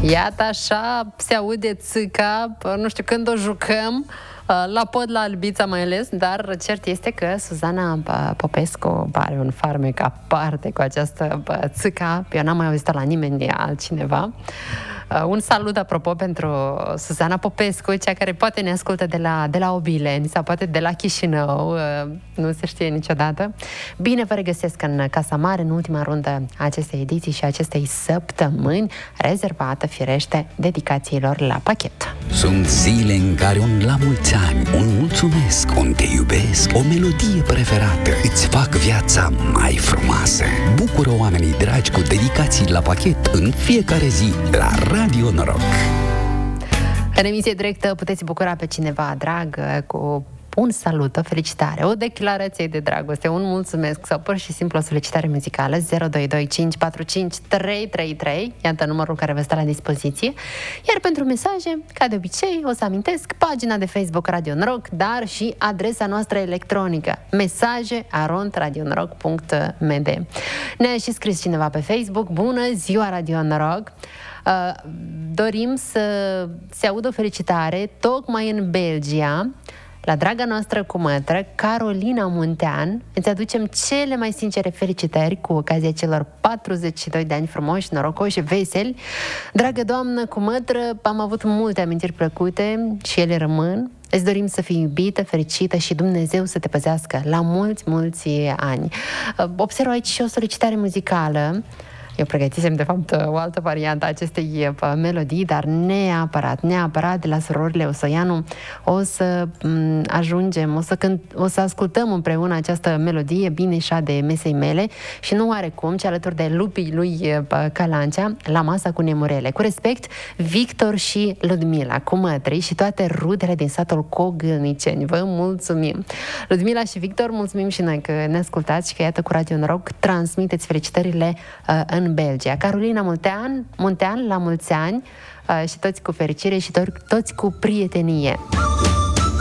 Iată așa, se aude țica, nu știu când o jucăm, la pod, la Albița mai ales, dar cert este că Suzana Popescu are un farmec aparte cu această țica. Eu n-am mai auzit la nimeni altcineva. Un salut, apropo, pentru Suzana Popescu, cea care poate ne ascultă de la Obileni sau poate de la Chișinău, nu se știe niciodată. Bine vă regăsesc în Casa Mare, în ultima rundă a acestei ediții și a acestei săptămâni, rezervată, firește, dedicațiilor la pachet. Sunt zile în care un la mulți ani, un mulțumesc, un te iubesc, o melodie preferată îți fac viața mai frumoasă. Bucură oamenii dragi cu dedicații la pachet în fiecare zi la Radio Noroc. În emisie directă puteți bucura pe cineva drag cu un salut, o felicitare, o declarație de dragoste, un mulțumesc sau pur și simplu o solicitare muzicală. 0225453333, iată numărul care vă stă la dispoziție. Iar pentru mesaje, ca de obicei, o să amintesc pagina de Facebook Radio Noroc, dar și adresa noastră electronică mesaje@radionoroc.md. Ne-a și scris cineva pe Facebook: bună ziua Radio Noroc! Dorim să se audă o felicitare tocmai în Belgia la draga noastră cumătră, Carolina Muntean. Îți aducem cele mai sincere felicitări cu ocazia celor 42 de ani frumoși, norocoși, veseli. Dragă doamnă cumătră, am avut multe amintiri plăcute și ele rămân. Îți dorim să fii iubită, fericită și Dumnezeu să te păzească la mulți, mulți ani. Observ aici și o solicitare muzicală. Eu pregătisem, de fapt, o altă variantă a acestei melodii, dar neapărat de la surorile Osoianu o să ajungem, o să ascultăm împreună această melodie, Bine și de mesei mele, și nu oarecum, ci alături de lupii lui Calancea, La masa cu nemurele. Cu respect, Victor și Ludmila, cumătrii și toate rudele din satul Cogâlniceni. Vă mulțumim! Ludmila și Victor, mulțumim și noi că ne ascultați și că, iată, cu Radio Noroc transmiteți felicitările în Belgia. Carolina Muntean, la mulți ani și toți cu fericire și toți cu prietenie.